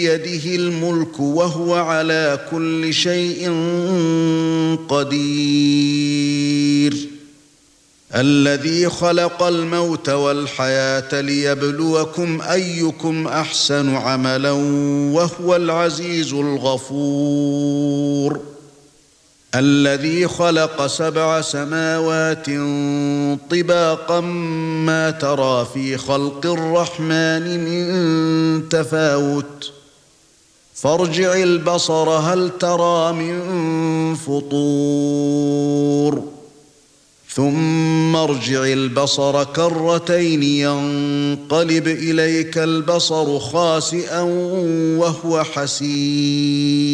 بيده الملك وهو على كل شيء قدير الذي خلق الموت والحياة ليبلوكم أيكم أحسن عملا وهو العزيز الغفور الذي خلق 7 سماوات طباقا ما ترى في خلق الرحمن من تفاوت فارجع البصر هل ترى من فطور ثم ارجع البصر كرتين ينقلب إليك البصر خاسئا وهو حسير